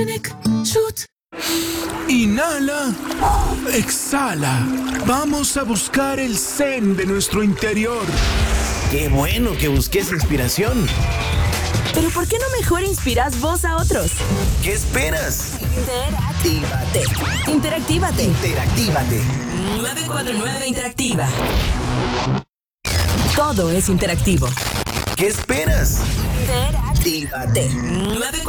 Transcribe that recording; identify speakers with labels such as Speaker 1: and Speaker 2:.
Speaker 1: Inhala, exhala. Vamos a buscar el zen de nuestro interior.
Speaker 2: ¡Qué bueno que busques inspiración!
Speaker 3: ¿Pero por qué no mejor inspiras vos a otros?
Speaker 2: ¿Qué esperas?
Speaker 3: Interactívate.
Speaker 4: 949 Interactiva.
Speaker 3: Todo es interactivo.
Speaker 2: ¿Qué esperas?
Speaker 3: Interactívate.
Speaker 4: 949